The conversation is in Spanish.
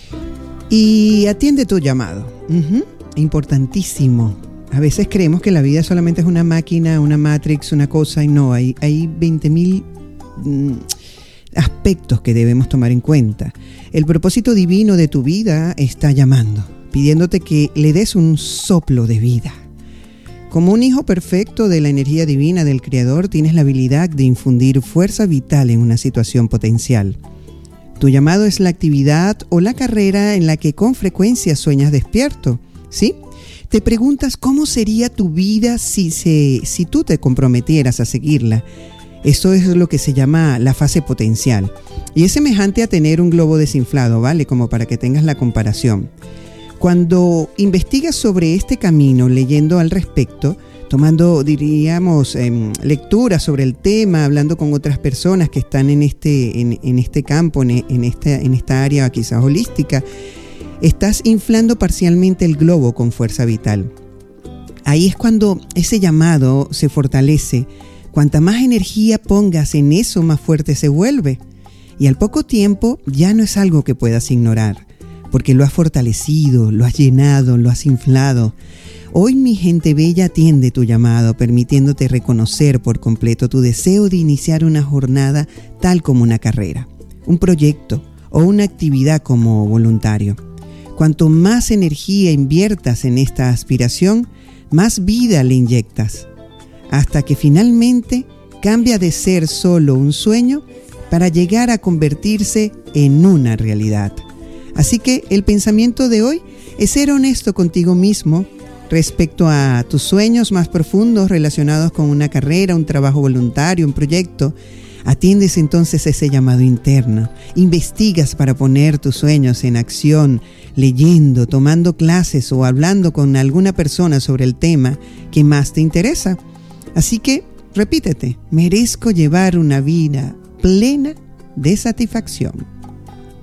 Y atiende tu llamado. Importantísimo. A veces creemos que la vida solamente es una máquina, una Matrix, una cosa, y no, hay 20.000 aspectos que debemos tomar en cuenta. El propósito divino de tu vida está llamando, pidiéndote que le des un soplo de vida. Como un hijo perfecto de la energía divina del Creador, tienes la habilidad de infundir fuerza vital en una situación potencial. Tu llamado es la actividad o la carrera en la que con frecuencia sueñas despierto, ¿sí? Te preguntas cómo sería tu vida si tú te comprometieras a seguirla. Eso es lo que se llama la fase potencial. Y es semejante a tener un globo desinflado, ¿vale? Como para que tengas la comparación. Cuando investigas sobre este camino, leyendo al respecto, tomando, diríamos, lecturas sobre el tema, hablando con otras personas que están en este campo, en esta área quizás holística, estás inflando parcialmente el globo con fuerza vital. Ahí es cuando ese llamado se fortalece. Cuanta más energía pongas en eso, más fuerte se vuelve. Y al poco tiempo ya no es algo que puedas ignorar, porque lo has fortalecido, lo has llenado, lo has inflado. Hoy, mi gente bella, atiende tu llamado, permitiéndote reconocer por completo tu deseo de iniciar una jornada tal como una carrera, un proyecto o una actividad como voluntario. Cuanto más energía inviertas en esta aspiración, más vida le inyectas, hasta que finalmente cambia de ser solo un sueño para llegar a convertirse en una realidad. Así que el pensamiento de hoy es ser honesto contigo mismo respecto a tus sueños más profundos relacionados con una carrera, un trabajo voluntario, un proyecto. Atiendes entonces ese llamado interno, investigas para poner tus sueños en acción, leyendo, tomando clases o hablando con alguna persona sobre el tema que más te interesa. Así que repítete, merezco llevar una vida plena de satisfacción.